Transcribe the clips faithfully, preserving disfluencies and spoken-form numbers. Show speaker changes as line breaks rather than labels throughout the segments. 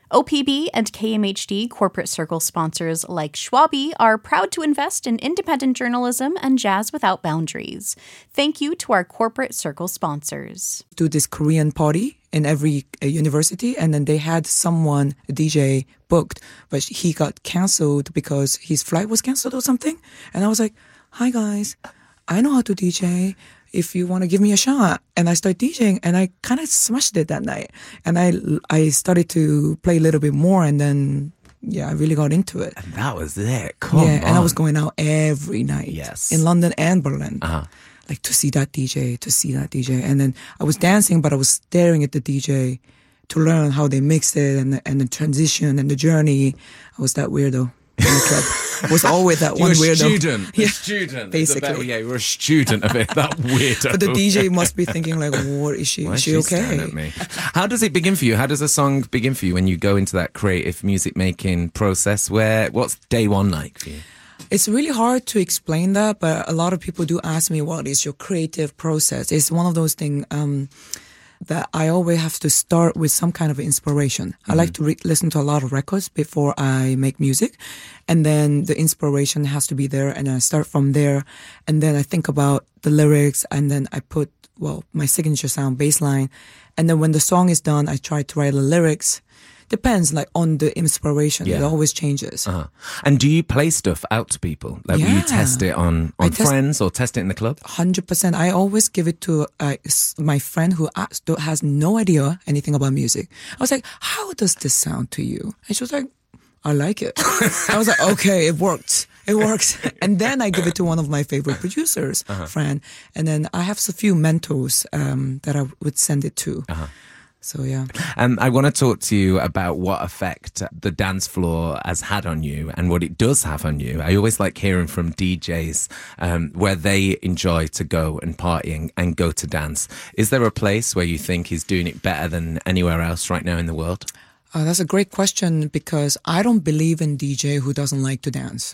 O P B and K M H D corporate circle sponsors like Schwabi are proud to invest in independent journalism and jazz without boundaries. Thank you to our corporate circle sponsors.
Do this Korean party in every uh, university, and then they had someone, a D J, booked, but he got canceled because his flight was canceled or something. And I was like, hi guys, I know how to D J. If you want to give me a shot. And I started DJing, and I kind of smashed it that night. And I, I started to play a little bit more, and then, yeah, I really got into it.
And that was it. Come
yeah,
on.
And I was going out every night.
Yes.
In London and Berlin.
Uh-huh.
Like, to see that D J, to see that D J. And then I was dancing, but I was staring at the D J to learn how they mixed it and the, and the transition and the journey. I was that weirdo. In the club. Was always that one
You're a
weirdo.
student.
Yeah,
a student.
basically.
Better, yeah, you were a student of it. That weirdo.
But the D J must be thinking like, what is she?
Why
is
is
she,
she
okay?
staring at me? How does it begin for you? How does a song begin for you when you go into that creative music making process? Where what's day one like for you?
It's really hard to explain that, but a lot of people do ask me, what is your creative process? It's one of those things um, that I always have to start with some kind of inspiration. Mm-hmm. I like to re- listen to a lot of records before I make music. And then the inspiration has to be there, and I start from there. And then I think about the lyrics, and then I put, well, my signature sound, bass line. And then when the song is done, I try to write the lyrics. Depends, like, on the inspiration. Yeah. It always changes.
Uh-huh. And do you play stuff out to people? Like,
yeah.
will you test it on, on
test-
friends or test it in the club?
one hundred percent. I always give it to uh, my friend who has no idea anything about music. I was like, how does this sound to you? And she was like, I like it. I was like, okay, it worked. It works. And then I give it to one of my favorite producers, uh-huh. friend. And then I have a few mentors um, that I would send it to. Uh-huh. So, yeah.
Um, I want to talk to you about what effect the dance floor has had on you and what it does have on you. I always like hearing from D Js um, where they enjoy to go and party and, and go to dance. Is there a place where you think is doing it better than anywhere else right now in the world?
Uh, that's a great question, because I don't believe in D J who doesn't like to dance.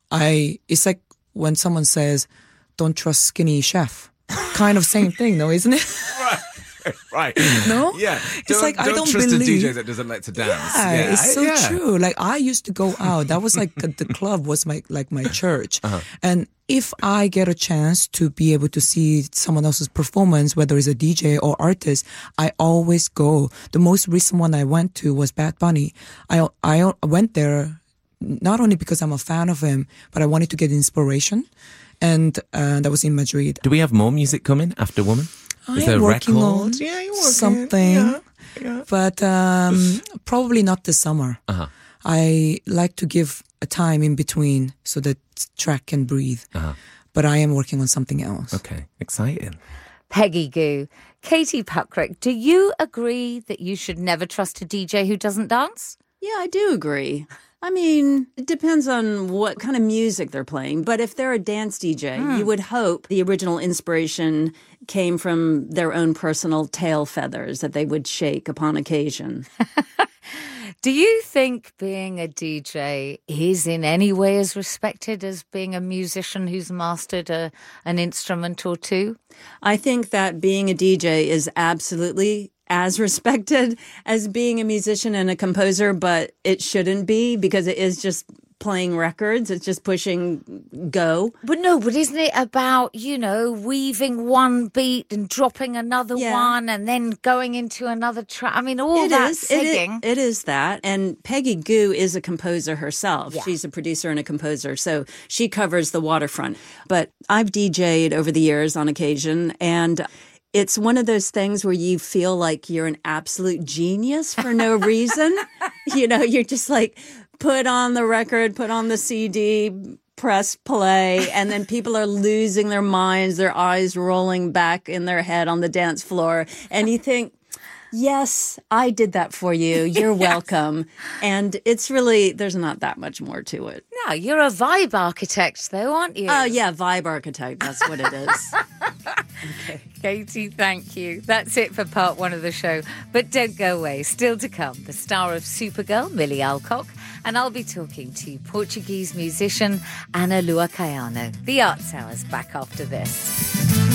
I It's like when someone says, don't trust skinny chef. Kind of same thing, though, isn't it?
Right. Right.
No?
Yeah.
It's
don't,
like,
don't
I don't
trust
believe...
a D J that doesn't like to dance.
Yeah,
yeah.
it's so
yeah.
true. Like, I used to go out. That was like, the club was my, like my church. Uh-huh. And if I get a chance to be able to see someone else's performance, whether it's a D J or artist, I always go. The most recent one I went to was Bad Bunny. I, I went there not only because I'm a fan of him, but I wanted to get inspiration. And uh, that was in Madrid.
Do we have more music coming after Woman? Is there
I'm
a
working
record?
on
yeah, you're working.
something,
yeah, yeah.
but um, probably not this summer.
Uh-huh.
I like to give a time in between so that track can breathe. Uh-huh. But I am working on something else.
Okay, exciting.
Peggy Gou. Katie Puckrick, do you agree that you should never trust a D J who doesn't dance?
Yeah, I do agree. I mean, it depends on what kind of music they're playing. But if they're a dance D J, mm. you would hope the original inspiration came from their own personal tail feathers that they would shake upon occasion.
Do you think being a D J is in any way as respected as being a musician who's mastered a, an instrument or two?
I think that being a D J is absolutely as respected as being a musician and a composer, but it shouldn't be, because it is just playing records. It's just pushing go.
But no, but isn't it about, you know, weaving one beat and dropping another yeah. one and then going into another track? I mean, all
it
that
is.
singing.
It is, it is that. And Peggy Gou is a composer herself.
Yeah.
She's a producer and a composer. So she covers the waterfront. But I've D J'd over the years on occasion, and it's one of those things where you feel like you're an absolute genius for no reason. You know, you're just like, put on the record, put on the C D, press play, and then people are losing their minds, their eyes rolling back in their head on the dance floor. And you think, yes, I did that for you. You're yes. welcome. And it's really, there's not that much more to it.
No, you're a vibe architect, though, aren't you?
Oh, yeah, vibe architect. That's what it is.
Okay. Katie, thank you. That's it for part one of the show. But don't go away. Still to come, the star of Supergirl, Millie Alcock, and I'll be talking to Portuguese musician Ana Lua Caiano. The Arts Hour's back after this.